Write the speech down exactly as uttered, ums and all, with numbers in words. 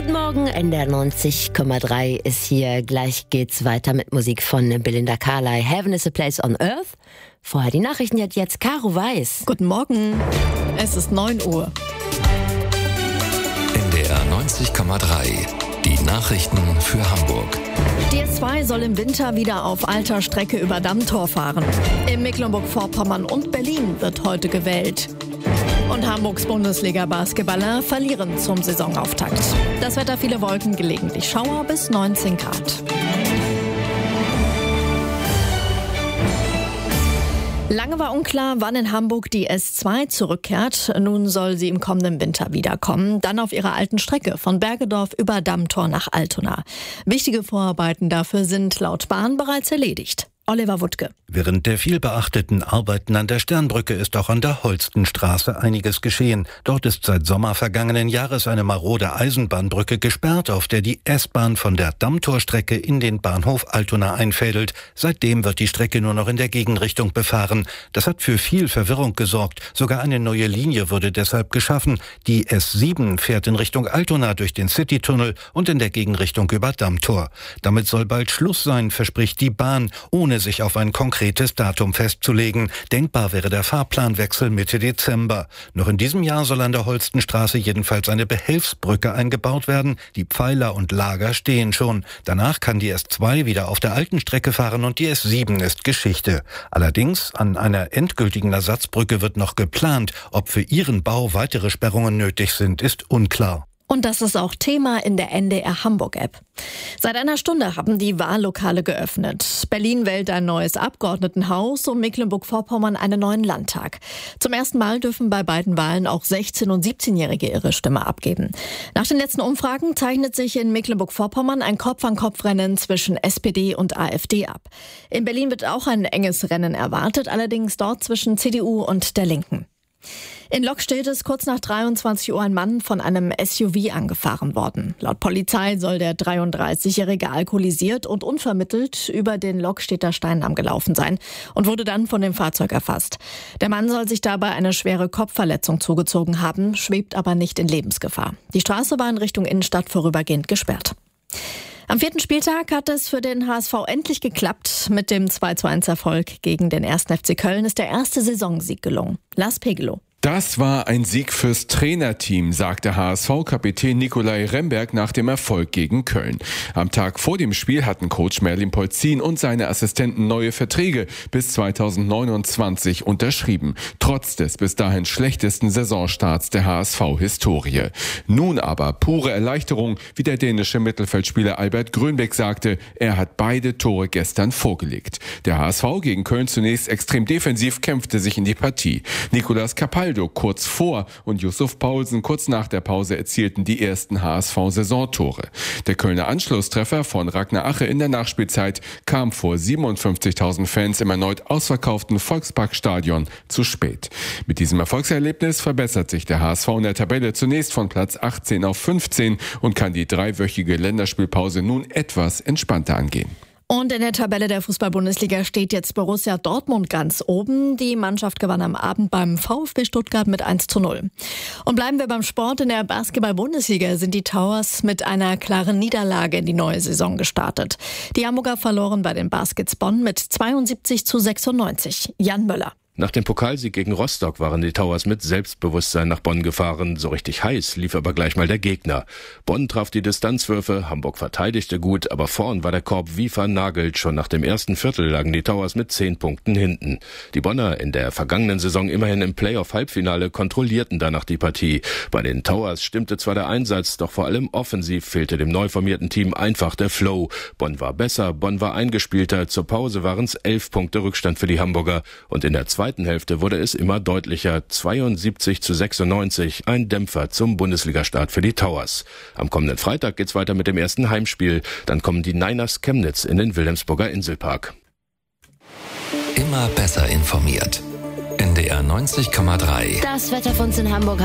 Guten Morgen, N D R neunzig Komma drei ist hier. Gleich geht's weiter mit Musik von Belinda Carlisle. Heaven is a place on earth. Vorher die Nachrichten, jetzt, jetzt Caro Weiß. Guten Morgen, es ist neun Uhr. N D R neunzig Komma drei, die Nachrichten für Hamburg. Die S zwei soll im Winter wieder auf alter Strecke über Dammtor fahren. In Mecklenburg-Vorpommern und Berlin wird heute gewählt. Und Hamburgs Bundesliga-Basketballer verlieren zum Saisonauftakt. Das Wetter, viele Wolken, gelegentlich Schauer bis neunzehn Grad. Lange war unklar, wann in Hamburg die S zwei zurückkehrt. Nun soll sie im kommenden Winter wiederkommen. Dann auf ihrer alten Strecke von Bergedorf über Dammtor nach Altona. Wichtige Vorarbeiten dafür sind laut Bahn bereits erledigt. Oliver Wuttke. Während der vielbeachteten Arbeiten an der Sternbrücke ist auch an der Holstenstraße einiges geschehen. Dort ist seit Sommer vergangenen Jahres eine marode Eisenbahnbrücke gesperrt, auf der die S-Bahn von der Dammtorstrecke in den Bahnhof Altona einfädelt. Seitdem wird die Strecke nur noch in der Gegenrichtung befahren. Das hat für viel Verwirrung gesorgt. Sogar eine neue Linie wurde deshalb geschaffen. Die S sieben fährt in Richtung Altona durch den Citytunnel und in der Gegenrichtung über Dammtor. Damit soll bald Schluss sein, verspricht die Bahn, ohne sich auf ein konkretes Datum festzulegen. Denkbar wäre der Fahrplanwechsel Mitte Dezember. Noch in diesem Jahr soll an der Holstenstraße jedenfalls eine Behelfsbrücke eingebaut werden. Die Pfeiler und Lager stehen schon. Danach kann die S zwei wieder auf der alten Strecke fahren und die S sieben ist Geschichte. Allerdings, an einer endgültigen Ersatzbrücke wird noch geplant. Ob für ihren Bau weitere Sperrungen nötig sind, ist unklar. Und das ist auch Thema in der N D R Hamburg-App. Seit einer Stunde haben die Wahllokale geöffnet. Berlin wählt ein neues Abgeordnetenhaus und Mecklenburg-Vorpommern einen neuen Landtag. Zum ersten Mal dürfen bei beiden Wahlen auch sechzehn- und siebzehnjährige ihre Stimme abgeben. Nach den letzten Umfragen zeichnet sich in Mecklenburg-Vorpommern ein Kopf-an-Kopf-Rennen zwischen S P D und A f D ab. In Berlin wird auch ein enges Rennen erwartet, allerdings dort zwischen C D U und der Linken. In Lokstedt ist kurz nach dreiundzwanzig Uhr ein Mann von einem S U V angefahren worden. Laut Polizei soll der dreiunddreißigjährige alkoholisiert und unvermittelt über den Lokstedter Steindamm gelaufen sein und wurde dann von dem Fahrzeug erfasst. Der Mann soll sich dabei eine schwere Kopfverletzung zugezogen haben, schwebt aber nicht in Lebensgefahr. Die Straße war in Richtung Innenstadt vorübergehend gesperrt. Am vierten Spieltag hat es für den H S V endlich geklappt. Mit dem zwei zu eins Erfolg gegen den ersten F C Köln ist der erste Saisonsieg gelungen. Lars Pegelow. Das war ein Sieg fürs Trainerteam, sagte H S V-Kapitän Nikolai Remberg nach dem Erfolg gegen Köln. Am Tag vor dem Spiel hatten Coach Merlin Polzin und seine Assistenten neue Verträge bis zweitausendneunundzwanzig unterschrieben, trotz des bis dahin schlechtesten Saisonstarts der H S V-Historie. Nun aber pure Erleichterung, wie der dänische Mittelfeldspieler Albert Grönbeck sagte, er hat beide Tore gestern vorgelegt. Der H S V gegen Köln zunächst extrem defensiv kämpfte sich in die Partie. Nicolas Capaldo kurz vor und Yusuf Paulsen kurz nach der Pause erzielten die ersten H S V-Saisontore. Der Kölner Anschlusstreffer von Ragnar Ache in der Nachspielzeit kam vor siebenundfünfzigtausend Fans im erneut ausverkauften Volksparkstadion zu spät. Mit diesem Erfolgserlebnis verbessert sich der H S V in der Tabelle zunächst von Platz achtzehn auf fünfzehn und kann die dreiwöchige Länderspielpause nun etwas entspannter angehen. Und in der Tabelle der Fußball-Bundesliga steht jetzt Borussia Dortmund ganz oben. Die Mannschaft gewann am Abend beim VfB Stuttgart mit eins zu null. Und bleiben wir beim Sport. In der Basketball-Bundesliga sind die Towers mit einer klaren Niederlage in die neue Saison gestartet. Die Hamburger verloren bei den Baskets Bonn mit zweiundsiebzig zu sechsundneunzig. Jan Möller. Nach dem Pokalsieg gegen Rostock waren die Towers mit Selbstbewusstsein nach Bonn gefahren. So richtig heiß lief aber gleich mal der Gegner. Bonn traf die Distanzwürfe, Hamburg verteidigte gut, aber vorn war der Korb wie vernagelt. Schon nach dem ersten Viertel lagen die Towers mit zehn Punkten hinten. Die Bonner, in der vergangenen Saison immerhin im Playoff-Halbfinale, kontrollierten danach die Partie. Bei den Towers stimmte zwar der Einsatz, doch vor allem offensiv fehlte dem neu formierten Team einfach der Flow. Bonn war besser, Bonn war eingespielter. Zur Pause waren es elf Punkte Rückstand für die Hamburger. Und in der zweiten Hälfte wurde es immer deutlicher. zweiundsiebzig zu sechsundneunzig, ein Dämpfer zum Bundesligastart für die Towers. Am kommenden Freitag geht's weiter mit dem ersten Heimspiel. Dann kommen die Niners Chemnitz in den Wilhelmsburger Inselpark. Immer besser informiert. N D R neunzig Komma drei. Das Wetter von uns in Hamburg